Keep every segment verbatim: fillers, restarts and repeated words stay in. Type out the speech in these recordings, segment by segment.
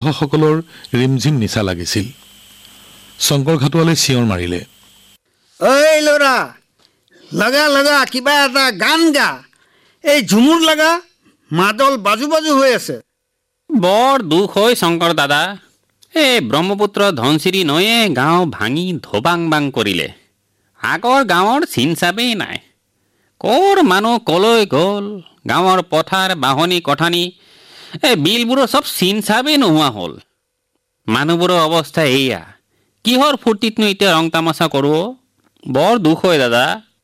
বৃদ্ধসকলৰ ৰিমঝিম নিচা লাগিছিল। শংকৰ ঘাটোৱালে চিঞৰ মাৰিলে, ঐ ল'ৰা, লগা লগা কিবা এটা গান গা, এই ঝুমুৰ লগা, মাদল বাজু বাজু হৈ আছে। বৰ দুখ হয় শংকৰ দাদা, এই ব্ৰহ্মপুত্ৰ ধনচিৰি নৈয়ে গাঁও ভাঙি ধোবাং বাং কৰিলে। আগৰ গাঁৱৰ চিন চাবেই নাই। ক'ৰ মানুহ কলৈ গ'ল, গাঁৱৰ পথাৰ বাহনি কঠানি এই বিলবোৰৰ চব চিন চাবেই নোহোৱা হ'ল। মানুহবোৰৰ অৱস্থা এয়া, কিহৰ ফূৰ্তিতনো এতিয়া ৰং তামাচা কৰোঁ? বৰ দুখ হয় দাদা।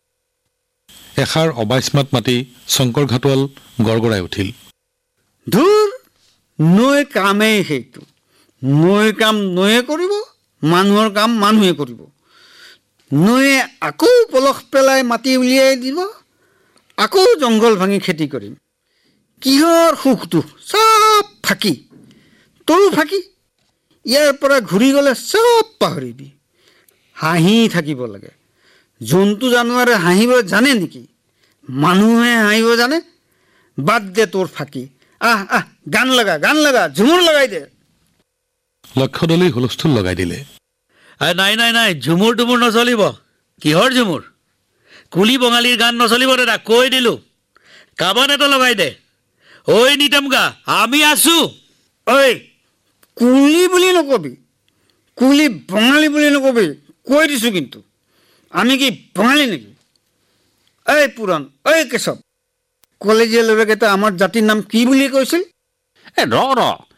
এষাৰ অবাইচমাত মাতি শংকৰ ঘাটোৱাল গৰগৰাই উঠিল। ধুৰ, নৈ কামেই সেইটো। নৈৰ কাম নৈয়ে কৰিব, মানুহৰ কাম মানুহে কৰিব। নৈয়ে আকৌ পলস পেলাই মাটি উলিয়াই দিব, আকৌ জংঘল ভাঙি খেতি কৰিম। কিহৰ সুখটো? চব ফাঁকি, তোৰো ফাঁকি। ইয়াৰ পৰা ঘূৰি গ'লে চব পাহৰিবি। হাঁহি থাকিব লাগে। জন্তু জানুৱাৰে হাঁহিব জানে নেকি? মানুহে হাঁহিব জানে? বাদ দে তোৰ ফাঁকি। আহ আহ, গান লগা, গান লগা, ঝুমুৰ লগাই দে। লক্ষ্যদলেই হুলস্থুল লগাই দিলে। নাই নাই নাই, ঝুমুৰ টুমুৰ নচলিব। কিহৰ ঝুমুৰ? কুলি বঙালীৰ গান নচলিব দাদা, কৈ দিলোঁ। কাবান এটা লগাই দে। ঐ নিতম গা, আমি আছোঁ। ঐ, কুলি বুলি নকবি, কুলি বঙালী বুলি নকবি, কৈ দিছোঁ কিন্তু। আমি কি বঙালী নেকি? ঐ পুৰণ, ঐ কেশৱ, কলেজীয়া ল'ৰাকেইটা আমাৰ জাতিৰ নাম কি বুলি কৈছিল? এ ৰ ৰ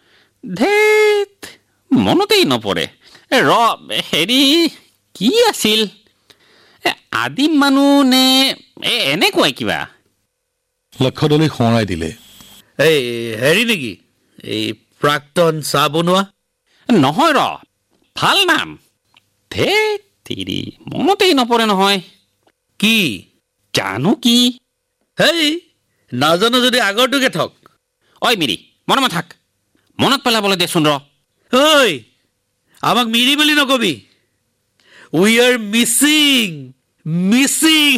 ধেত, মনতেই নপৰে। এ ৰ, হেৰি কি আছিল? এ আদিম মানুহ নে এ এনেকুৱাই কিবা। লক্ষ্যদলেই সোঁৱৰাই দিলে। এই হেৰি নেকি, এই প্ৰাক্তন চাহ বনোৱা? নহয় ৰ, ভাল নাম। ধেত তেৰি, মনতেই নপৰে নহয়। কি জানো কি? হেই, নাজানো যদি আগৰটোকে থক। ঐ মিৰি, মনে থাক, মনত পেলাবলৈ দেচোন ৰ। ঐ, আমাক মিৰি বুলি নকবি। We are Mising, Mising.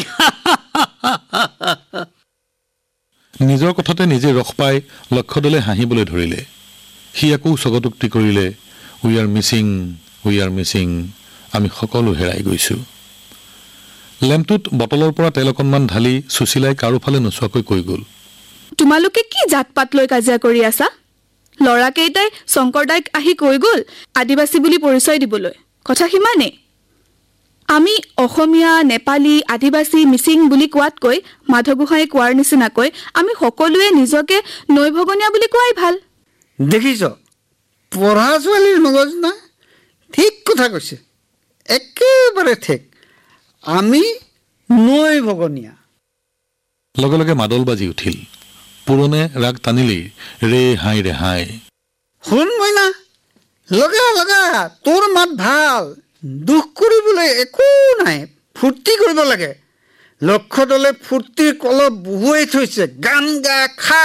নিজৰ কথাতে নিজে ৰস পাই লক্ষ্যদলে হাঁহিবলৈ ধৰিলে। সি আকৌ স্বগতোক্তি কৰিলে, we are Mising, we are Mising, আমি সকলো হেৰাই গৈছোঁ। লেম্পটোত বটলৰ পৰা তেল অকণমান ঢালি সুশীলাই কাৰোফালে নোচোৱাকৈ কৈ গ'ল, তোমালোকে কি জাত পাত লৈ কাজিয়া কৰি আছা? ল'ৰাকেইটাই শংকৰদাইক আহি কৈ গ'ল আদিবাসী বুলি পৰিচয় দিবলৈ, কথা সিমানেই। আমি অসমীয়া, নেপালী, আদিবাসী, মিচিং বুলি কোৱাতকৈ মাধৱগোহাঁই কোৱাৰ নিচিনাকৈ আমি সকলোৱে নিজকে নৈভগনীয়া বুলি কোৱাই ভাল। দেখিছ, পঢ়া ছোৱালীৰ মগজ না? ঠিক কথা কৈছে, একেবাৰে ঠিক। আমি নৈ ভগনীয়া। লগে লগে মাদল বাজি উঠিল। পুৰণে ৰাগ টানিলেই ৰে হাই ৰেহাই। শুন মইনা, লগা লগা, তোৰ মাত ভাল। দুখ কৰিবলৈ একো নাই, ফূৰ্তি কৰিব লাগে। লক্ষ্যদলে ফূৰ্তিৰ কলহ বহুৱাই থৈছে, গান গা, খা।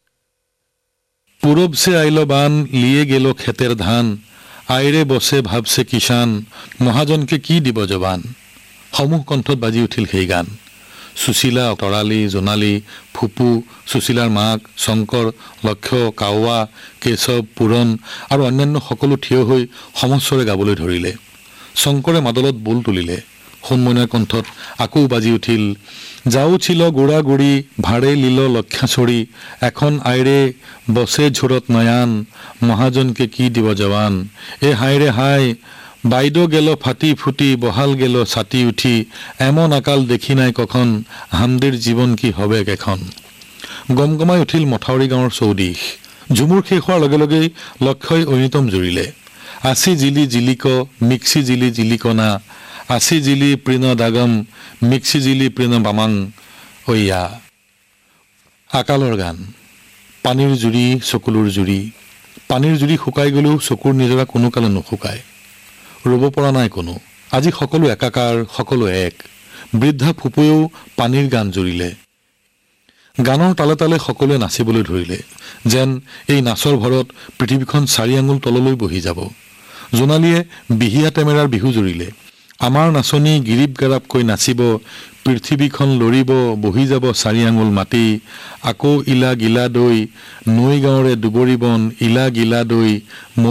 পূৰব সে আইল বান, লিয়ে গেল খেতেৰ ধান, আইৰে বসে ভাবছে কিষাণ, মহাজনকে কি দিব জবান। সমূহ কণ্ঠত বাজি উঠিল সেই গান। সুশীলা, তৰালী, জোনালী, ফুপু, সুশীলাৰ মাক, শংকৰ, লক্ষ্য, কাৱা, কেশৱ, পূৰণ আৰু অন্যান্য সকলো থিয় হৈ সমস্বৰে গাবলৈ ধৰিলে। শংকৰে মাদলত বোল তুলিলে। সোণমইনাৰ কণ্ঠত আকৌ বাজি উঠিল, যাও ছিল গুড়া গুড়ি, ভাড়ে লীল লক্ষাচৰী, এখন আইৰে বসে ঝোৰত নয়ান, মহাজনকে কি দিব জৱান। এ হাইৰে হাই, বাইদেউ গেল ফাটি ফুটি, বহাল গেল ছাতি উঠি, এমন আকাল দেখি নাই কখন, হামদিৰ জীৱন কি হবে কেখন। গমগমাই উঠিল মথাউৰি গাঁৱৰ চৌদিশ। ঝুমুৰ শেষ হোৱাৰ লগে লগেই লক্ষ্যই ঐনিতম জুৰিলে। আছি জিলি জিলিক, মিক্সি জিলি জিলিকনা, আছি জিলি প্ৰীণ দাগম, মিক্সি জিলি প্ৰীণ বামাং। ঐয়া আকালৰ গান। পানীৰ জুৰি, চকুলোৰ জুৰি। পানীৰ জুৰি শুকাই গ'লেও চকুৰ নিজৰা কোনো কালে নুশুকায়। ৰ'ব পৰা নাই কোনো। আজি সকলো একাকাৰ, সকলো এক। বৃদ্ধা ফুপুৱেও পানীৰ গান জুৰিলে। গানৰ তালে তালে সকলোৱে নাচিবলৈ ধৰিলে, যেন এই নাচৰ ভৰত পৃথিৱীখন চাৰি আঙুল তললৈ বহি যাব। জোনালীয়ে বিহিয়া টেমেৰাৰ বিহু জুৰিলে। আমাৰ নাচনী গিৰিপ গাৰাপকৈ নাচিব, পৃথিৱীখন লৰিব, বহি যাব চাৰি আঙুল মাটি। আকৌ ইলা গিলা দৈ, নৈ গাঁৱৰে দুবৰি বন, ইলা গিলা দৈ।